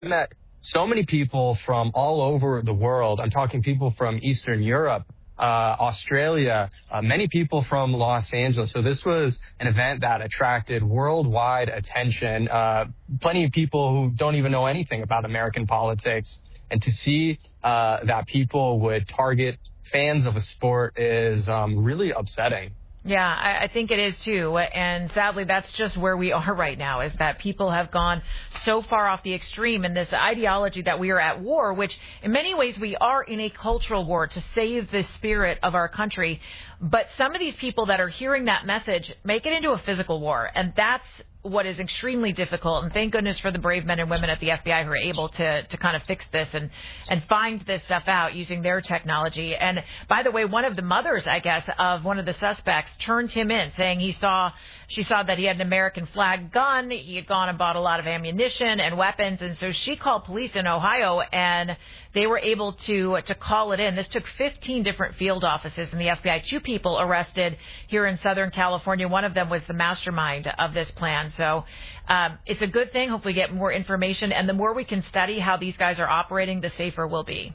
met so many people from all over the world. I'm talking people from Eastern Europe, Australia, many people from Los Angeles. So this was an event that attracted worldwide attention. Plenty of people who don't even know anything about American politics. And to see that people would target fans of a sport is really upsetting. Yeah, I think it is too. And sadly, that's just where we are right now, is that people have gone so far off the extreme in this ideology that we are at war, which in many ways we are in a cultural war to save the spirit of our country. But some of these people that are hearing that message make it into a physical war. And that's what is extremely difficult. And thank goodness for the brave men and women at the FBI who are able to kind of fix this and find this stuff out using their technology. And by the way, one of the mothers, I guess, of one of the suspects turned him in, saying she saw that he had an American flag gun. He had gone and bought a lot of ammunition and weapons. And so she called police in Ohio, and they were able to call it in. This took 15 different field offices in the FBI. 2 people arrested here in Southern California. One of them was the mastermind of this plan. So it's a good thing. Hopefully get more information. And the more we can study how these guys are operating, the safer we'll be.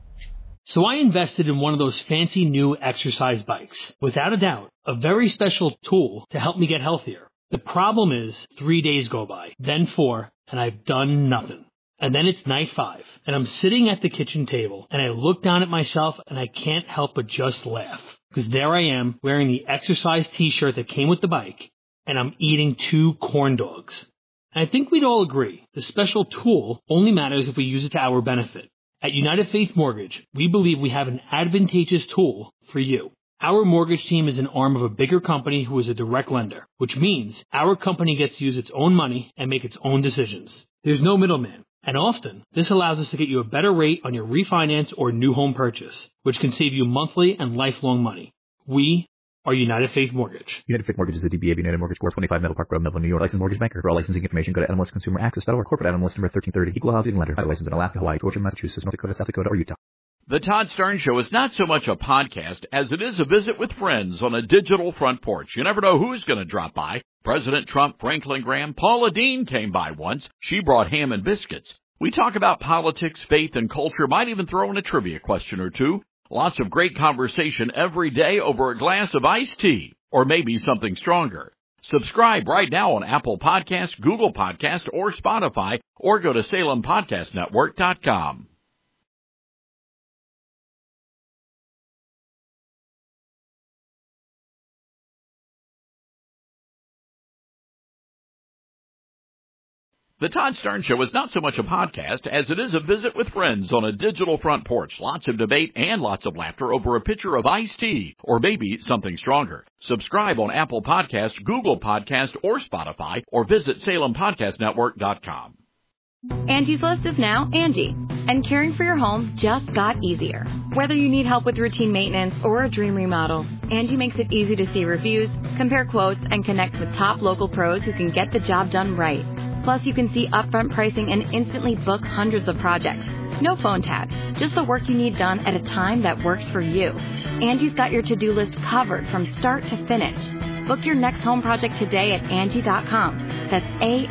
So I invested in one of those fancy new exercise bikes. Without a doubt, a very special tool to help me get healthier. The problem is 3 days go by, then 4, and I've done nothing. And then it's night 5, and I'm sitting at the kitchen table, and I look down at myself, and I can't help but just laugh. Because there I am, wearing the exercise t-shirt that came with the bike, and I'm eating 2 corn dogs. And I think we'd all agree, the special tool only matters if we use it to our benefit. At United Faith Mortgage, we believe we have an advantageous tool for you. Our mortgage team is an arm of a bigger company who is a direct lender, which means our company gets to use its own money and make its own decisions. There's no middleman. And often, this allows us to get you a better rate on your refinance or new home purchase, which can save you monthly and lifelong money. We are United Faith Mortgage. United Faith Mortgage is a DBA of United Mortgage Corp. 25 Meadow Park Road, Melville, New York. Licensed mortgage banker. For all licensing information, go to nmlsconsumeraccess.org. Corporate NMLS number 1330. Equal housing lender. Title license in Alaska, Hawaii, Georgia, Massachusetts, North Dakota, South Dakota, or Utah. The Todd Stern Show is not so much a podcast as it is a visit with friends on a digital front porch. You never know who's going to drop by. President Trump, Franklin Graham, Paula Deen came by once. She brought ham and biscuits. We talk about politics, faith, and culture, might even throw in a trivia question or two. Lots of great conversation every day over a glass of iced tea, or maybe something stronger. Subscribe right now on Apple Podcasts, Google Podcasts, or Spotify, or go to SalemPodcastNetwork.com. The Todd Stern Show is not so much a podcast as it is a visit with friends on a digital front porch. Lots of debate and lots of laughter over a pitcher of iced tea, or maybe something stronger. Subscribe on Apple Podcasts, Google Podcasts, or Spotify, or visit SalemPodcastNetwork.com. Angie's List is now Angie, and caring for your home just got easier. Whether you need help with routine maintenance or a dream remodel, Angie makes it easy to see reviews, compare quotes, and connect with top local pros who can get the job done right. Plus, you can see upfront pricing and instantly book hundreds of projects. No phone tag, just the work you need done at a time that works for you. Angie's got your to-do list covered from start to finish. Book your next home project today at Angie.com. That's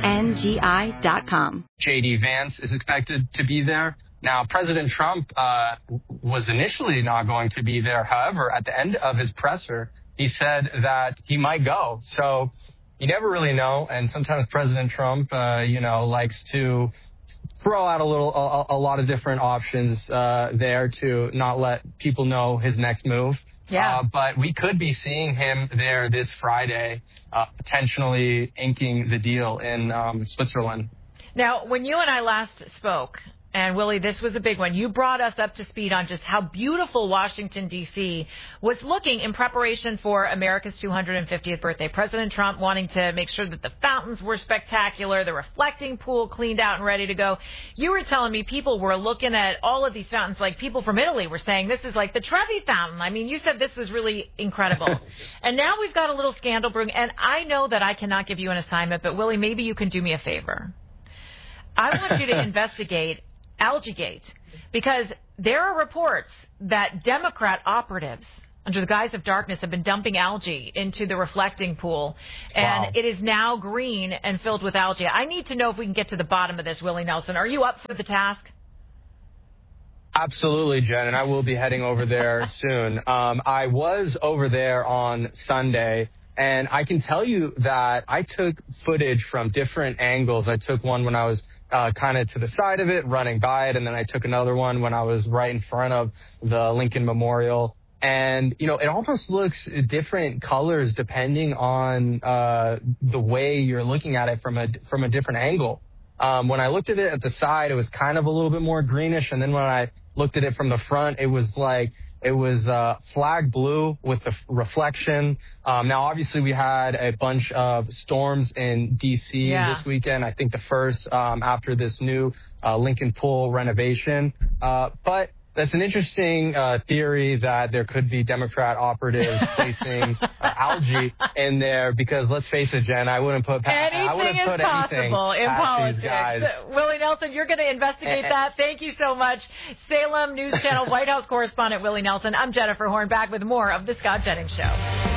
ANGI.com. J.D. Vance is expected to be there. Now, President Trump was initially not going to be there. However, at the end of his presser, he said that he might go. So you never really know, and sometimes President Trump, likes to throw out a lot of different options there to not let people know his next move. Yeah. But we could be seeing him there this Friday, potentially inking the deal in Switzerland. Now, when you and I last spoke, and Willie, this was a big one, you brought us up to speed on just how beautiful Washington, D.C. was looking in preparation for America's 250th birthday. President Trump wanting to make sure that the fountains were spectacular, the reflecting pool cleaned out and ready to go. You were telling me people were looking at all of these fountains, like people from Italy were saying this is like the Trevi Fountain. I mean, you said this was really incredible. And now we've got a little scandal brewing, and I know that I cannot give you an assignment, but Willie, maybe you can do me a favor. I want you to investigate Algaegate, because there are reports that Democrat operatives, under the guise of darkness, have been dumping algae into the reflecting pool, and it is now green and filled with algae. I need to know if we can get to the bottom of this, Willie Nelson. Are you up for the task? Absolutely, Jen, and I will be heading over there soon. I was over there on Sunday, and I can tell you that I took footage from different angles. I took one when I was kind of to the side of it, running by it, and then I took another one when I was right in front of the Lincoln Memorial. And, you know, it almost looks different colors depending on the way you're looking at it from a different angle. When I looked at it at the side, it was kind of a little bit more greenish, and then when I looked at it from the front, it was flag blue with the reflection. Now, obviously, we had a bunch of storms in D.C. this weekend. I think the first after this new Lincoln Pool renovation. But that's an interesting theory that there could be Democrat operatives placing algae in there, because let's face it, Jen, I wouldn't put anything past in politics. These guys. Willie Nelson, you're going to investigate that. Thank you so much. Salem News Channel White House correspondent Willie Nelson. I'm Jennifer Horn, back with more of The Scott Jennings Show.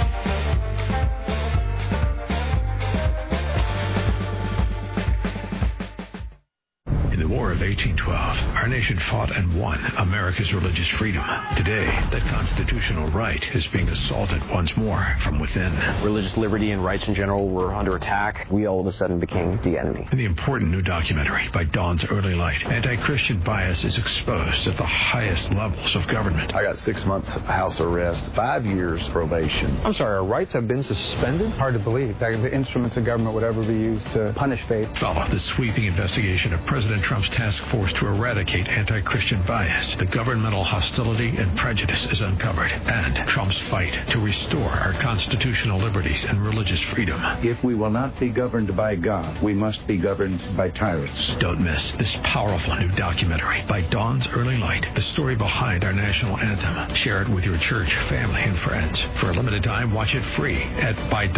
In the War of 1812, our nation fought and won America's religious freedom. Today, that constitutional right is being assaulted once more from within. Religious liberty and rights in general were under attack. We all of a sudden became the enemy. In the important new documentary, By Dawn's Early Light, anti-Christian bias is exposed at the highest levels of government. I got 6 months house arrest, 5 years probation. I'm sorry, our rights have been suspended? Hard to believe that the instruments of government would ever be used to punish faith. Follow the sweeping investigation of President Trump's task force to eradicate anti-Christian bias. The governmental hostility and prejudice is uncovered, and Trump's fight to restore our constitutional liberties and religious freedom. If we will not be governed by God, we must be governed by tyrants. Don't miss this powerful new documentary, By Dawn's Early Light, the story behind our national anthem. Share it with your church, family, and friends. For a limited time, watch it free at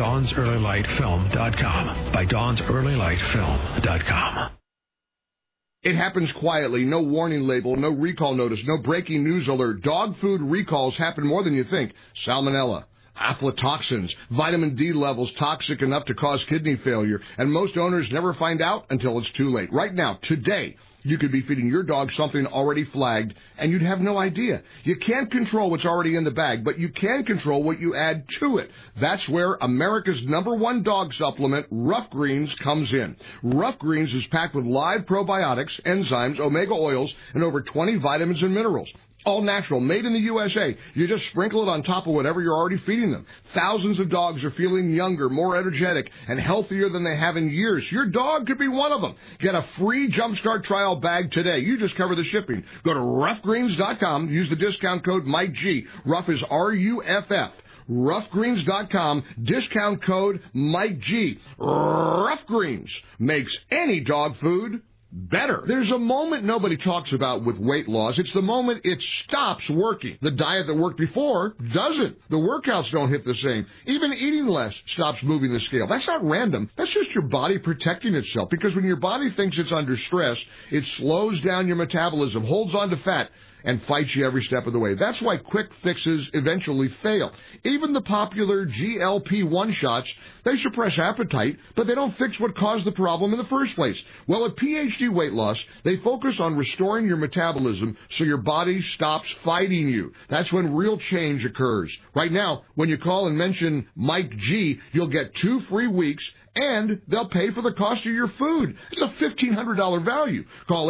ByDawnsEarlyLightFilm.com. ByDawnsEarlyLightFilm.com. It happens quietly, no warning label, no recall notice, no breaking news alert. Dog food recalls happen more than you think. Salmonella, aflatoxins, vitamin D levels toxic enough to cause kidney failure, and most owners never find out until it's too late. Right now, today, you could be feeding your dog something already flagged, and you'd have no idea. You can't control what's already in the bag, but you can control what you add to it. That's where America's #1 dog supplement, Rough Greens, comes in. Rough Greens is packed with live probiotics, enzymes, omega oils, and over 20 vitamins and minerals. All natural, made in the USA. You just sprinkle it on top of whatever you're already feeding them. Thousands of dogs are feeling younger, more energetic, and healthier than they have in years. Your dog could be one of them. Get a free Jumpstart trial bag today. You just cover the shipping. Go to roughgreens.com. Use the discount code MikeG. Rough is RUFF. Roughgreens.com, discount code MikeG. Rough Greens makes any dog food better. There's a moment nobody talks about with weight loss. It's the moment it stops working. The diet that worked before doesn't. The workouts don't hit the same. Even eating less stops moving the scale. That's not random. That's just your body protecting itself, because when your body thinks it's under stress, it slows down your metabolism, holds on to fat, and fights you every step of the way. That's why quick fixes eventually fail. Even the popular GLP-1 shots, they suppress appetite, but they don't fix what caused the problem in the first place. Well, at PhD Weight Loss, they focus on restoring your metabolism so your body stops fighting you. That's when real change occurs. Right now, when you call and mention Mike G, you'll get 2 free weeks, and they'll pay for the cost of your food. It's a $1,500 value. Call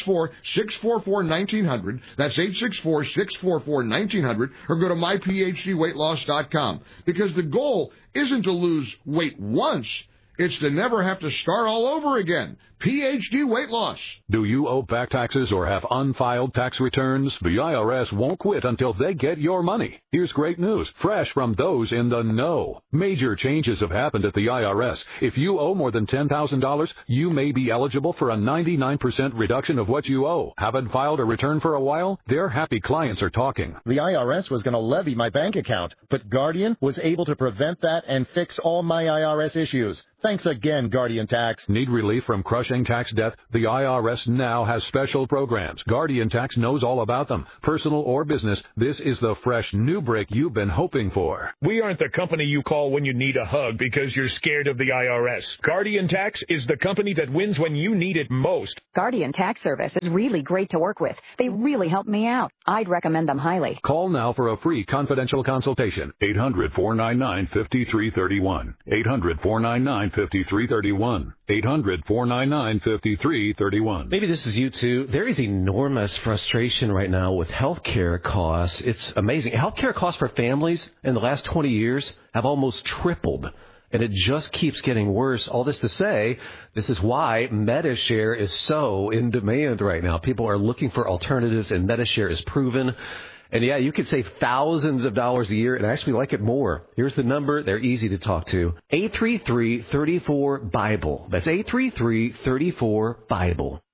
864-644-1900. That's 864-644-1900. Or go to myphdweightloss.com. Because the goal isn't to lose weight once. It's to never have to start all over again. PhD Weight Loss. Do you owe back taxes or have unfiled tax returns? The IRS won't quit until they get your money. Here's great news, fresh from those in the know. Major changes have happened at the IRS. If you owe more than $10,000, you may be eligible for a 99% reduction of what you owe. Haven't filed a return for a while? Their happy clients are talking. The IRS was going to levy my bank account, but Guardian was able to prevent that and fix all my IRS issues. Thanks again, Guardian Tax. Need relief from crushing tax debt? The IRS now has special programs. Guardian Tax knows all about them. Personal or business, this is the fresh new break you've been hoping for. We aren't the company you call when you need a hug because you're scared of the IRS. Guardian Tax is the company that wins when you need it most. Guardian Tax Service is really great to work with. They really helped me out. I'd recommend them highly. Call now for a free confidential consultation. 800-499-5331. 800-499-5331. 800-499-5331. Maybe this is you too. There is enormous frustration right now with healthcare costs. It's amazing. Healthcare costs for families in the last 20 years have almost tripled. And it just keeps getting worse. All this to say, this is why MediShare is so in demand right now. People are looking for alternatives, and MediShare is proven. And yeah, you could save thousands of dollars a year and actually like it more. Here's the number. They're easy to talk to. 833-34-BIBLE. That's 833-34-BIBLE.